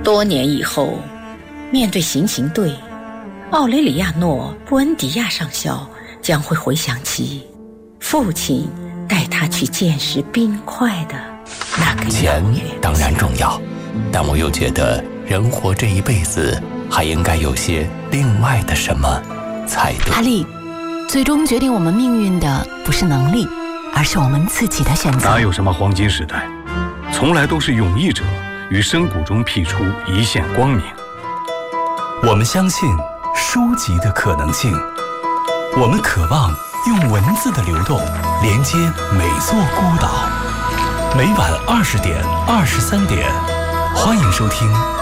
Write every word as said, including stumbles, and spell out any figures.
多年以后，面对行刑队，奥雷里亚诺·布恩迪亚上校将会回想起父亲带他去见识冰块的那个钱当然重要，但我又觉得人活这一辈子还应该有些另外的什么才对。 阿力，最终决定我们命运的不是能力，而是我们自己的选择。 哪有什么黄金时代，从来都是勇毅者于深谷中辟出一线光明。 我们相信书籍的可能性，我们渴望用文字的流动连接每座孤岛。每晚二十点、二十三点，欢迎收听